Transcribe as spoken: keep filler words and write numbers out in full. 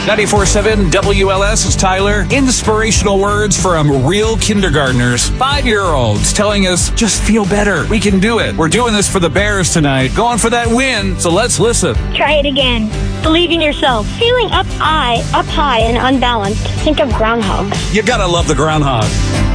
ninety-four point seven W L S is Tyler. Inspirational words from real kindergartners, five-year-olds telling us, just feel better. We can do it. We're doing this for the Bears tonight. Going for that win. So let's listen. Try it again. Believe in yourself. Feeling up high, up high and unbalanced. Think of groundhog. You gotta love the groundhog.